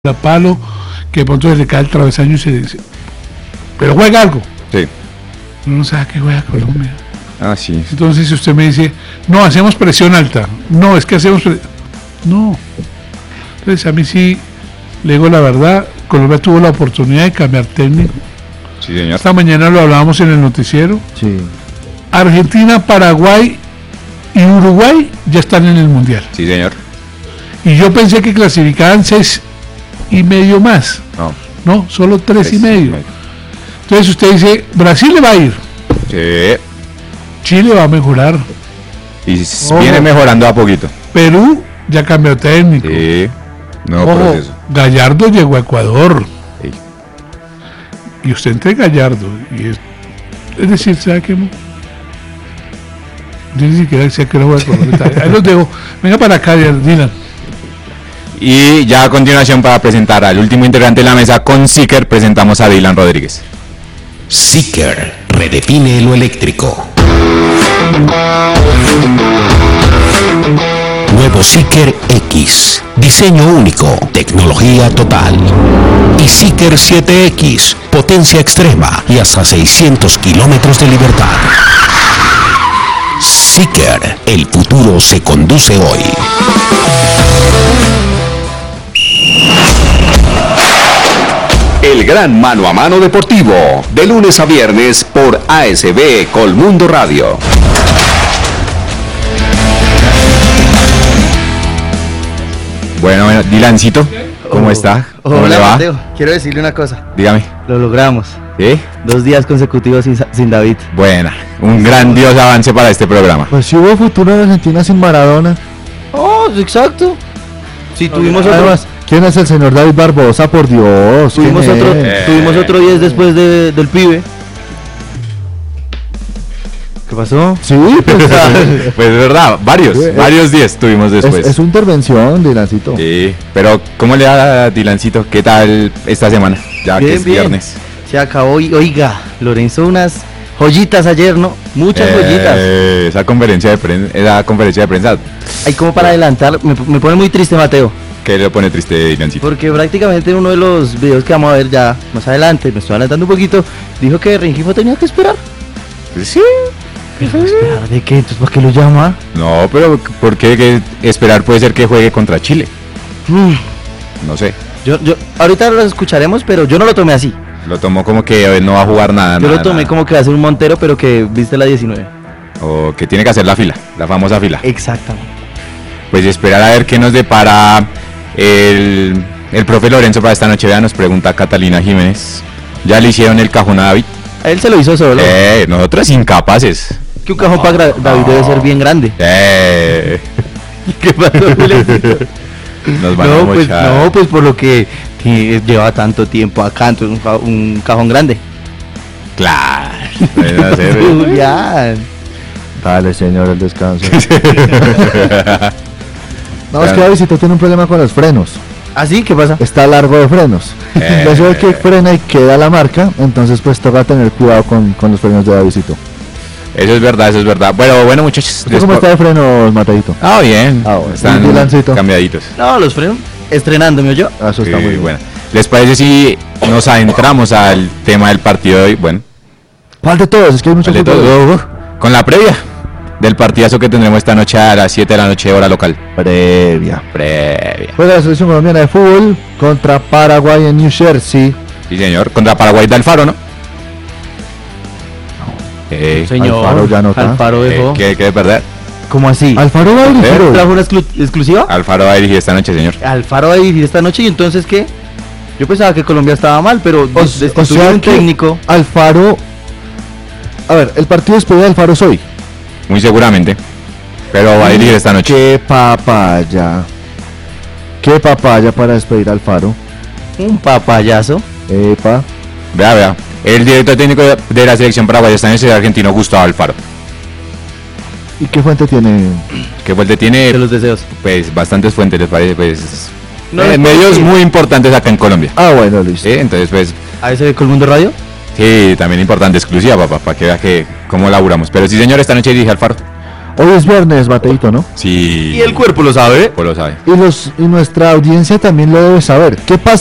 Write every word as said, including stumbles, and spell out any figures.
la palo, que de pronto se le cae el travesaño y se dice, pero juega algo. Sí. Uno no sabe que juega Colombia. Ah, sí. Entonces si usted me dice, no, hacemos presión alta, no, es que hacemos pre... no. Entonces a mí sí, le digo la verdad, Colombia tuvo la oportunidad de cambiar técnico. Sí, señor. Esta mañana lo hablábamos en el noticiero. Sí. Argentina, Paraguay y Uruguay ya están en el Mundial. Sí, señor. Y yo pensé que clasificaban seis y medio más. No. No, solo tres, Tres y medio. y medio. Entonces usted dice, Brasil le va a ir, Sí. Chile va a mejorar, Y s- Ojo. viene mejorando a poquito. Perú ya cambió técnico. Sí. Nuevo Ojo, proceso. Gallardo llegó a Ecuador. Sí. Y usted entre Gallardo. Y es, es decir, ¿sabe qué? Mo? Yo ni siquiera sé que lo voy a Colombia. Ahí los dejo. Venga para acá, Dylan. Y ya a continuación, para presentar al último integrante de la mesa con Seeker, presentamos a Dylan Rodríguez. Seeker redefine lo eléctrico. Nuevo Seeker X, diseño único, tecnología total. Y Seeker siete X, potencia extrema y hasta seiscientos kilómetros de libertad. Seeker, el futuro se conduce hoy. El gran mano a mano deportivo, de lunes a viernes por A S B Colmundo Radio. Bueno, bueno, Dylancito, ¿cómo Oh. está? ¿Cómo Hola, le va? Mateo, quiero decirle una cosa, Dígame. lo logramos. ¿Sí? Dos días consecutivos sin, sin David. Buena. Un grandioso avance para este programa. Pues si hubo futuro en Argentina sin Maradona. Oh, exacto. Sí, tuvimos otro, Además, ¿quién es el señor David Barbosa? Por Dios. ¿quién tuvimos otro, es? Eh. tuvimos otro diez después de, del pibe. ¿Qué pasó? Sí, pues Pues es verdad, varios, Eh, varios días tuvimos es, después. es su intervención, Dylancito. Sí, pero ¿cómo le va, Dylancito? ¿Qué tal esta semana? Ya que Bien, es bien. viernes. Se acabó y oiga, Lorenzo, unas joyitas ayer, ¿no? Muchas joyitas. Eh, esa conferencia de prensa, esa conferencia de prensa, Hay como para adelantar, me, me pone muy triste, Mateo, ¿qué le pone triste, Dylancito? porque prácticamente en uno de los videos que vamos a ver ya más adelante, me estoy adelantando un poquito, dijo que Rengifo tenía que esperar. Sí. ¿Esperar de qué? Entonces, ¿para qué lo llama? No, pero ¿por qué que esperar puede ser que juegue contra Chile? Mm, No sé. Yo, yo, ahorita lo escucharemos, pero yo no lo tomé así. Lo tomó como que no va a jugar nada. Yo nada, lo tomé nada. como que va a ser un Montero, pero que viste la diecinueve. O que tiene que hacer la fila, la famosa fila. Exactamente. Pues esperar a ver qué nos depara el, el profe Lorenzo para esta noche. Vea, nos pregunta Catalina Jiménez. Ya le hicieron el cajón a David. A él se lo hizo solo. Eh, nosotros incapaces. Que un cajón para gra- David debe ser bien grande. Eh, ¿Qué pasó, Juliancito? nos van a No, pues, mochar. no, pues por lo que, que lleva tanto tiempo acá, entonces un, ca- un cajón grande. Claro. Pueden hacer, eh. Julián. Dale, señor, el descanso. No, es que Davidito tiene un problema con los frenos. ¿Ah, sí? ¿Qué pasa? Está largo de frenos. Eh. Eso es que frena y queda la marca. Entonces, pues toca tener cuidado con, con los frenos de Davidito. Eso es verdad, eso es verdad. Bueno, bueno, muchachos. ¿Usted cómo despo- está de frenos, Mateito? Ah, bien. Ah, bueno. Están ¿Y Dylancito? cambiaditos. No, los frenos. Estrenándome yo. Ah, eso está Sí, muy bien. bueno. ¿Les parece si nos adentramos al tema del partido de hoy? Bueno, ¿Cuál de todos? Es que hay muchos ¿cuál de fútbol. todos? Con la previa del partidazo que tendremos esta noche a las siete de la noche, hora local. Previa. Previa. Juega la selección colombiana de fútbol contra Paraguay en New Jersey. Sí, señor. Contra Paraguay de Alfaro, ¿no? Eh, Señor, Alfaro ya no está. Alfaro eh, dejó. ¿qué, ¿Qué de perder? ¿Cómo así? Alfaro va a dirigir Eh, hoy. ¿Trajo una exclu- exclusiva? Alfaro va a dirigir esta noche, señor. Alfaro va a dirigir esta noche y entonces ¿qué? Yo pensaba que Colombia estaba mal, pero O, des- o destituyó sea un que técnico. Alfaro. A ver, el partido después de Alfaro es hoy. Muy seguramente. Pero va a dirigir esta noche. Qué papaya. Qué papaya para despedir a Alfaro. Un papayazo. Epa. Vea, vea. El director técnico de- de la selección paraguaya está en el ciudad argentino, Gustavo Alfaro. ¿Y qué fuente tiene? ¿Qué fuente tiene? De los deseos. Pues bastantes fuentes, ¿les parece? Pues No, eh, es medios porque- muy importantes acá en Colombia. Ah, bueno, listo. ¿Sí? Entonces, pues, ¿A ese de Colmundo Radio? sí, también importante, exclusiva, papá, para que vea que cómo laburamos. Pero sí, señor, esta noche dirige Alfaro. Hoy es viernes, Mateito, ¿no? Sí. Y el cuerpo lo sabe. Pues lo sabe. Y, los, y nuestra audiencia también lo debe saber. ¿Qué pasa